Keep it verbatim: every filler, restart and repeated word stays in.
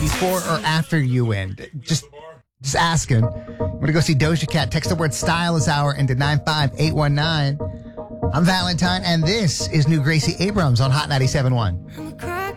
before or after you win? Just just asking. We're going to go see Doja Cat. Text the word style this hour into nine five eight one nine. I'm Valentine, and this is New Gracie Abrams on Hot ninety-seven point one.